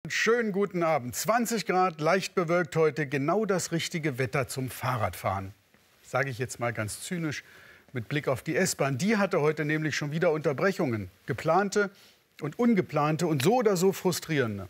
Schönen guten Abend. 20 Grad, leicht bewölkt heute, genau das richtige Wetter zum Fahrradfahren. Sage ich jetzt mal ganz zynisch mit Blick auf die S-Bahn. Die hatte heute nämlich schon wieder Unterbrechungen. Geplante und ungeplante und so oder so frustrierende.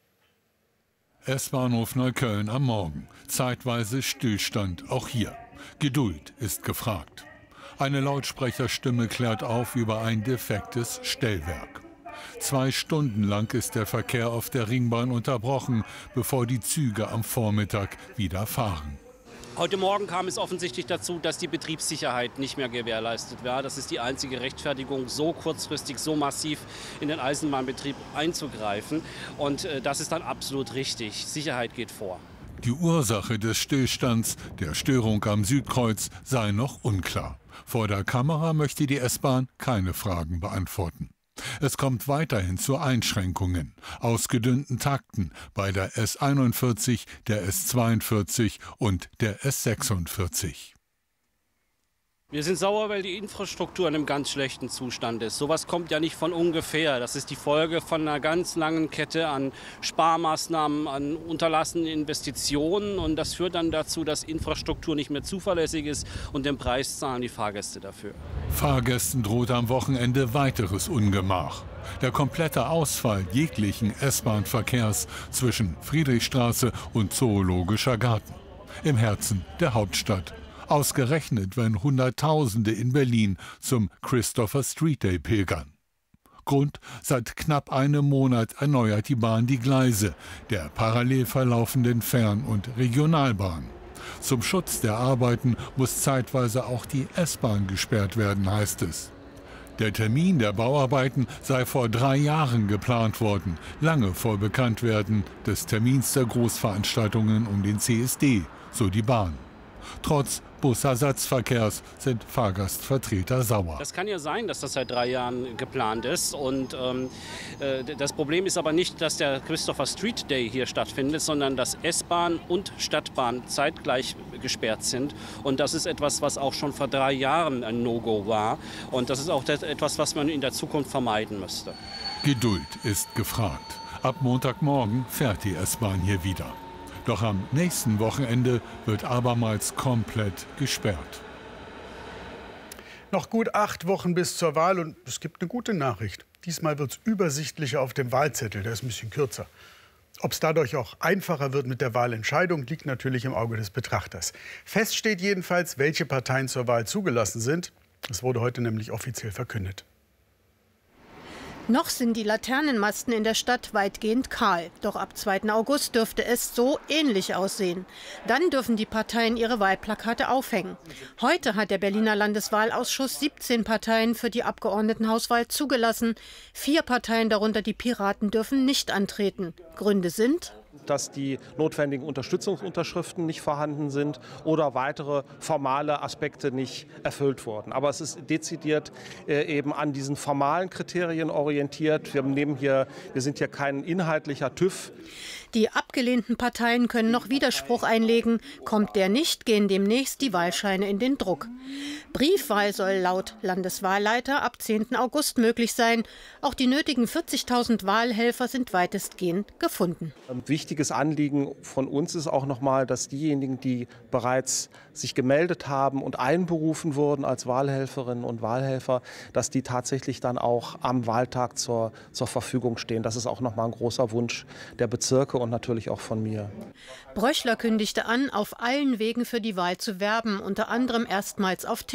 S-Bahnhof Neukölln am Morgen. Zeitweise Stillstand auch hier. Geduld ist gefragt. Eine Lautsprecherstimme klärt auf über ein defektes Stellwerk. 2 Stunden lang ist der Verkehr auf der Ringbahn unterbrochen, bevor die Züge am Vormittag wieder fahren. Heute Morgen kam es offensichtlich dazu, dass die Betriebssicherheit nicht mehr gewährleistet war. Das ist die einzige Rechtfertigung, so kurzfristig, so massiv in den Eisenbahnbetrieb einzugreifen. Und das ist dann absolut richtig. Sicherheit geht vor. Die Ursache des Stillstands, der Störung am Südkreuz, sei noch unklar. Vor der Kamera möchte die S-Bahn keine Fragen beantworten. Es kommt weiterhin zu Einschränkungen, ausgedünnten Takten bei der S41, der S42 und der S46. Wir sind sauer, weil die Infrastruktur in einem ganz schlechten Zustand ist. Sowas kommt ja nicht von ungefähr. Das ist die Folge von einer ganz langen Kette an Sparmaßnahmen, an unterlassenen Investitionen. Und das führt dann dazu, dass Infrastruktur nicht mehr zuverlässig ist und den Preis zahlen die Fahrgäste dafür. Fahrgästen droht am Wochenende weiteres Ungemach. Der komplette Ausfall jeglichen S-Bahn-Verkehrs zwischen Friedrichstraße und Zoologischer Garten. Im Herzen der Hauptstadt. Ausgerechnet, wenn Hunderttausende in Berlin zum Christopher Street Day pilgern. Grund: seit knapp einem Monat erneuert die Bahn die Gleise der parallel verlaufenden Fern- und Regionalbahn. Zum Schutz der Arbeiten muss zeitweise auch die S-Bahn gesperrt werden, heißt es. Der Termin der Bauarbeiten sei vor 3 Jahren geplant worden, lange vor Bekanntwerden des Termins der Großveranstaltungen um den CSD, so die Bahn. Trotz Busersatzverkehrs sind Fahrgastvertreter sauer. Das kann ja sein, dass das seit 3 Jahren geplant ist. Und das Problem ist aber nicht, dass der Christopher Street Day hier stattfindet, sondern dass S-Bahn und Stadtbahn zeitgleich gesperrt sind. Und das ist etwas, was auch schon vor 3 Jahren ein No-Go war. Und das ist auch etwas, was man in der Zukunft vermeiden müsste. Geduld ist gefragt. Ab Montagmorgen fährt die S-Bahn hier wieder. Doch am nächsten Wochenende wird abermals komplett gesperrt. Noch gut 8 Wochen bis zur Wahl und es gibt eine gute Nachricht. Diesmal wird es übersichtlicher auf dem Wahlzettel, der ist ein bisschen kürzer. Ob es dadurch auch einfacher wird mit der Wahlentscheidung, liegt natürlich im Auge des Betrachters. Fest steht jedenfalls, welche Parteien zur Wahl zugelassen sind. Es wurde heute nämlich offiziell verkündet. Noch sind die Laternenmasten in der Stadt weitgehend kahl. Doch ab 2. August dürfte es so ähnlich aussehen. Dann dürfen die Parteien ihre Wahlplakate aufhängen. Heute hat der Berliner Landeswahlausschuss 17 Parteien für die Abgeordnetenhauswahl zugelassen. 4 Parteien, darunter die Piraten, dürfen nicht antreten. Gründe sind: dass die notwendigen Unterstützungsunterschriften nicht vorhanden sind oder weitere formale Aspekte nicht erfüllt wurden. Aber es ist dezidiert eben an diesen formalen Kriterien orientiert. Wir sind hier kein inhaltlicher TÜV. Die abgelehnten Parteien können noch Widerspruch einlegen. Kommt der nicht, gehen demnächst die Wahlscheine in den Druck. Briefwahl soll laut Landeswahlleiter ab 10. August möglich sein. Auch die nötigen 40.000 Wahlhelfer sind weitestgehend gefunden. Ein wichtiges Anliegen von uns ist auch nochmal, dass diejenigen, die bereits sich gemeldet haben und einberufen wurden als Wahlhelferinnen und Wahlhelfer, dass die tatsächlich dann auch am Wahltag zur Verfügung stehen. Das ist auch nochmal ein großer Wunsch der Bezirke und natürlich auch von mir. Bröchler kündigte an, auf allen Wegen für die Wahl zu werben, unter anderem erstmals auf